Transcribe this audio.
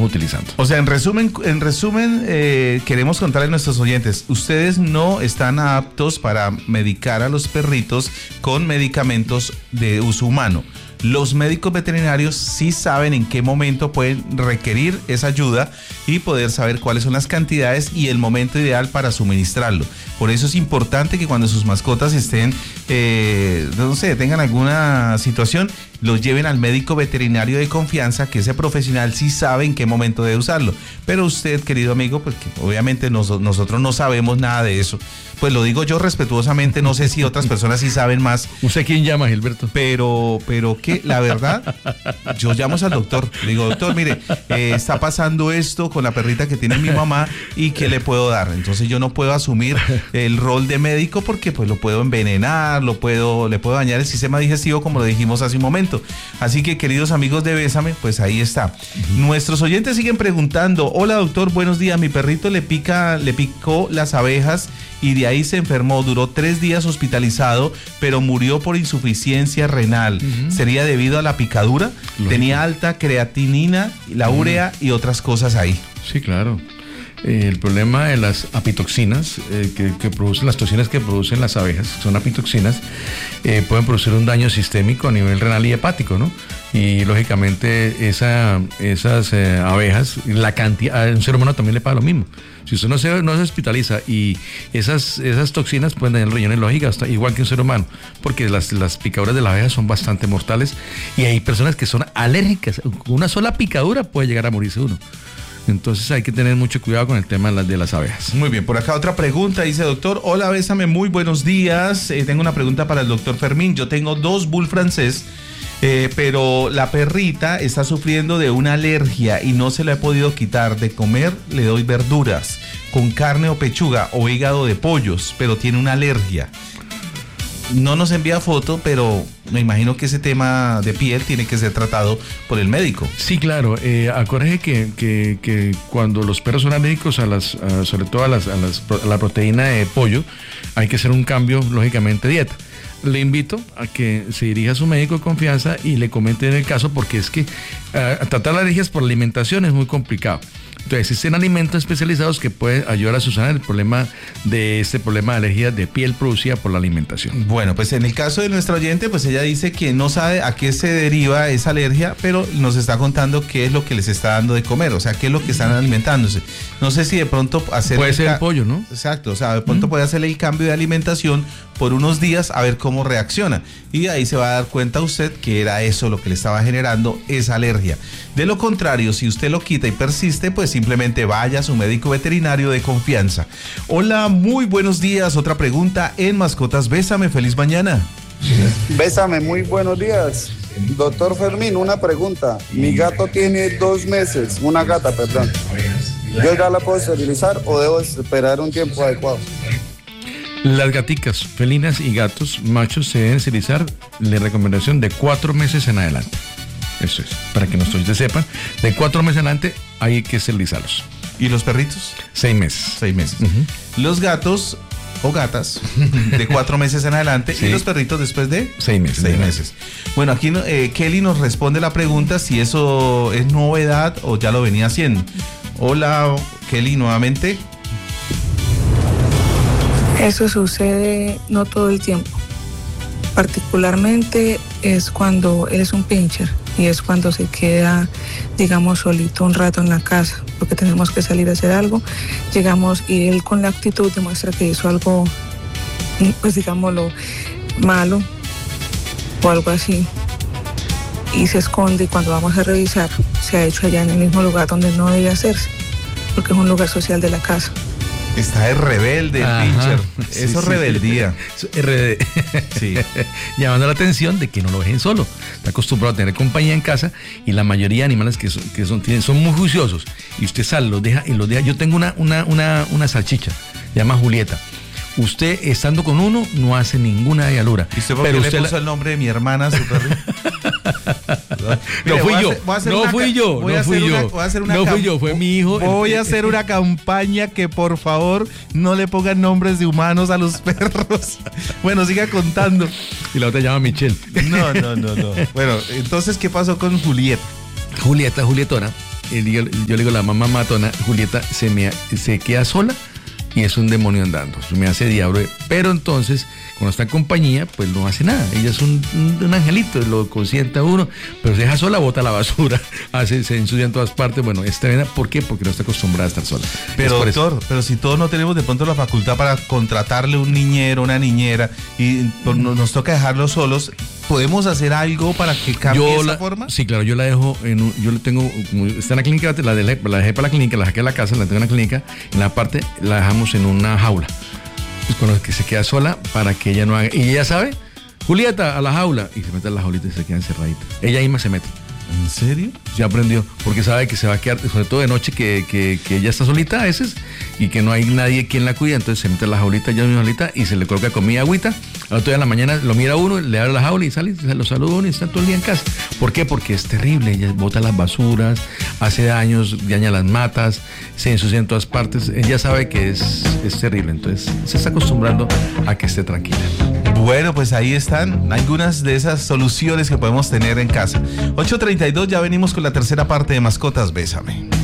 utilizando. O sea, en resumen, queremos contarle a nuestros oyentes, ustedes no están aptos para medicar a los perritos con medicamentos de uso humano. Los médicos veterinarios sí saben en qué momento pueden requerir esa ayuda y poder saber cuáles son las cantidades y el momento ideal para suministrarlo. Por eso es importante que cuando sus mascotas estén, no sé, tengan alguna situación, los lleven al médico veterinario de confianza, que ese profesional sí sabe en qué momento debe usarlo. Pero usted, querido amigo, pues que obviamente nosotros no sabemos nada de eso. Pues lo digo yo respetuosamente, no sé si otras personas sí saben más. ¿Usted quién llama, Gilberto? Pero que la verdad, yo llamo al doctor. Le digo, doctor, mire, está pasando esto con la perrita que tiene mi mamá y ¿qué le puedo dar? Entonces yo no puedo asumir el rol de médico porque pues lo puedo envenenar, le puedo dañar el sistema digestivo, como lo dijimos hace un momento. Así que, queridos amigos de Bésame, pues ahí está. Nuestros oyentes siguen preguntando, hola doctor, buenos días, mi perrito le picó las abejas y de ahí se enfermó, duró 3 días hospitalizado, pero murió por insuficiencia renal. ¿Sería debido a la picadura? Lógico. Tenía alta creatinina, la urea y otras cosas ahí. Sí, claro. El problema de las apitoxinas, que producen las toxinas que producen las abejas, son apitoxinas, pueden producir un daño sistémico a nivel renal y hepático, ¿no? Y lógicamente esas abejas, la cantidad, a un ser humano también le pasa lo mismo. Si usted no se hospitaliza y esas toxinas pueden dañar el riñón y lógica, igual que un ser humano, porque las picaduras de las abejas son bastante mortales y hay personas que son alérgicas. Con una sola picadura puede llegar a morirse uno. Entonces hay que tener mucho cuidado con el tema de las abejas. Muy bien, por acá otra pregunta, dice doctor, hola Bésame, muy buenos días, tengo una pregunta para el doctor Fermín. Yo tengo 2 bull francés, pero la perrita está sufriendo de una alergia y no se la he podido quitar. De comer le doy verduras con carne o pechuga o hígado de pollos, pero tiene una alergia. No nos envía foto, pero me imagino que ese tema de piel tiene que ser tratado por el médico. Sí, claro. Acuérdese que cuando los perros son alérgicos sobre todo a la proteína de pollo, hay que hacer un cambio, lógicamente, de dieta. Le invito a que se dirija a su médico de confianza y le comente en el caso, porque es que tratar alergias por alimentación es muy complicado. Entonces, existen alimentos especializados que pueden ayudar a solucionar el problema de alergia de piel producida por la alimentación. Bueno, pues en el caso de nuestra oyente, pues ella dice que no sabe a qué se deriva esa alergia, pero nos está contando qué es lo que les está dando de comer, o sea, qué es lo que están alimentándose. No sé si de pronto hacer... Puede ser el pollo, ¿no? Exacto, o sea, de pronto puede hacerle el cambio de alimentación por unos días a ver cómo reacciona. Y ahí se va a dar cuenta usted que era eso lo que le estaba generando esa alergia. De lo contrario, si usted lo quita y persiste, pues simplemente vaya a su médico veterinario de confianza. Hola, muy buenos días. Otra pregunta en Mascotas Bésame. Feliz mañana. Bésame, muy buenos días. Doctor Fermín, una pregunta. Mi gato tiene 2 meses, una gata, perdón. ¿Yo ya la puedo esterilizar o debo esperar un tiempo adecuado? Las gaticas, felinas y gatos machos se deben esterilizar, la recomendación de 4 meses en adelante. Eso es, para que nuestros oyentes sepan, de 4 meses en adelante hay que esterilizarlos. ¿Y los perritos? 6 meses. 6 meses. Los gatos o gatas de 4 meses en adelante, sí. Y los perritos después de 6 meses. 6 meses. Bueno, aquí Kelly nos responde la pregunta si eso es novedad o ya lo venía haciendo. Hola, Kelly, nuevamente. Eso sucede no todo el tiempo. Particularmente es cuando él es un pincher y es cuando se queda, digamos, solito un rato en la casa, porque tenemos que salir a hacer algo. Llegamos y él con la actitud demuestra que hizo algo, pues digámoslo, malo o algo así. Y se esconde, y cuando vamos a revisar, se ha hecho allá en el mismo lugar donde no debe hacerse, porque es un lugar social de la casa. Está de rebelde el pincher. Sí, eso es rebeldía. Sí. Llamando la atención de que no lo dejen solo. Está acostumbrado a tener compañía en casa y la mayoría de animales que son muy juiciosos. Y usted sale, los deja. Yo tengo una salchicha, se llama Julieta. Usted estando con uno no hace ninguna dialura. ¿Y usted por qué le puso el nombre de mi hermana, su perro? No fui yo, fue mi hijo. Voy a hacer una campaña que por favor no le pongan nombres de humanos a los perros. Bueno, siga contando. Y la otra llama Michelle. No. Bueno, entonces, ¿qué pasó con Julieta? Julietona yo le digo, la mamá matona, Julieta, se queda sola y es un demonio andando, me hace diablo. Pero entonces, cuando está en compañía, pues no hace nada. Ella es un angelito, lo consienta uno, pero se deja sola, bota la basura, se ensucia en todas partes. Bueno, es tremenda. ¿Por qué? Porque no está acostumbrada a estar sola. Pero doctor, pero si todos no tenemos de pronto la facultad para contratarle un niñero, una niñera, y nos toca dejarlos solos, ¿podemos hacer algo para que cambie esa forma? Sí, claro, yo la dejo yo le tengo, como está en la clínica, la dejé para la clínica, la saqué de la casa, la tengo en la clínica, en la parte la dejamos en una jaula. Pues con lo que se queda sola para que ella no haga. Y ella sabe, Julieta, a la jaula. Y se mete a la jaulita y se queda encerradita. Ella misma se mete. ¿En serio? Ya aprendió, porque sabe que se va a quedar, sobre todo de noche, que ella está solita a veces y que no hay nadie quien la cuida, entonces se mete a la jaulita, ella misma solita, y se le coloca comida, agüita. Al otro día en la mañana lo mira uno, le abre la jaula y sale, se lo saluda uno y está todo el día en casa. ¿Por qué? Porque es terrible, ella bota las basuras, hace daños, daña las matas, se ensucia en todas partes. Ella sabe que es terrible, entonces se está acostumbrando a que esté tranquila. Bueno, pues ahí están algunas de esas soluciones que podemos tener en casa. 8:32, ya venimos con la tercera parte de Mascotas Bésame.